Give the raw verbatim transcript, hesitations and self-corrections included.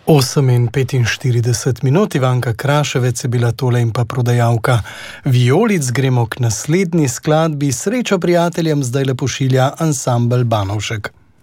osem in petinštirideset minut, Ivanka Kraševec je bila tole in pa prodajalka vijolic. Gremo k naslednji skladbi. Srečo prijateljem zdaj le pošilja ansambel Banovšek.